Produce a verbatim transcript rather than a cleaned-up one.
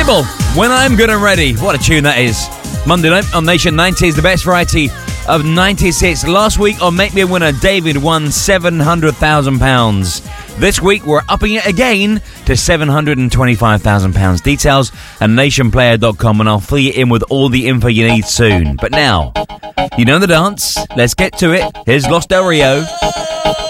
Sybil, When I'm Good and Ready. What a tune that is. Monday night on Nation nineties, the best variety of nineties hits. Last week on Make Me a Winner, David won seven hundred thousand pounds. This week we're upping it again to seven hundred twenty-five thousand pounds. Details at nation player dot com, and I'll fill you in with all the info you need soon. But now, you know the dance. Let's get to it. Here's Los Del Rio.